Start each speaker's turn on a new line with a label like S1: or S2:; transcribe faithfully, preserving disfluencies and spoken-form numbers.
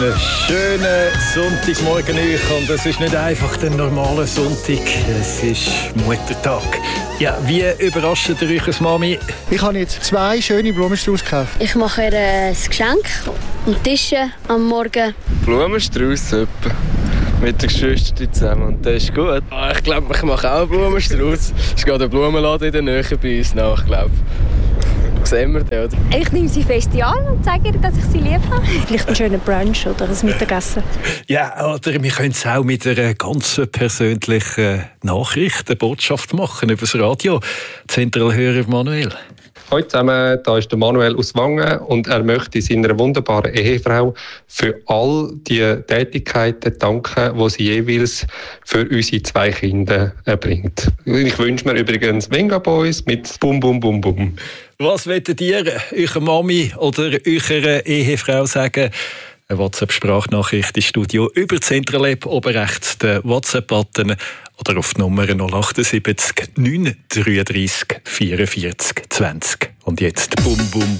S1: Einen schönen Sonntagmorgen euch, und es ist nicht einfach der normale Sonntag, es ist Muttertag. Ja, wie überrascht ihr euch als Mami?
S2: Ich habe jetzt zwei schöne Blumenstrauß gekauft.
S3: Ich mache ihr ein Geschenk und Tische am Morgen.
S4: Blumenstrauß etwa. Mit den Geschwistern zusammen, und das ist gut. Ah, ich glaube, ich mache auch einen Blumenstrauß. Es ist gerade ein Blumenladen in der Nähe bei uns nach, glaube ich. Sehen wir den, oder?
S5: Ich nehme sie fest an und sage ihr, dass ich sie lieb habe. Vielleicht einen schönen Brunch oder ein Mittagessen.
S1: Ja, oder wir können es auch mit einer ganz persönlichen Nachricht, eine Botschaft machen über das Radio. Zentralhörer Manuel.
S6: Hallo zusammen, da ist der Manuel aus Wangen, und er möchte seiner wunderbaren Ehefrau für all die Tätigkeiten danken, die sie jeweils für unsere zwei Kinder erbringt. Ich wünsche mir übrigens Venga Boys mit Bum Bum Bum Bum.
S1: Was wollt ihr eurer Mami oder eurer Ehefrau sagen? Eine WhatsApp-Sprachnachricht ins Studio über Zentralab, oben rechts den WhatsApp-Button oder auf die Nummer null sieben acht neun drei drei vierundvierzig zwanzig. Und jetzt Bum Bum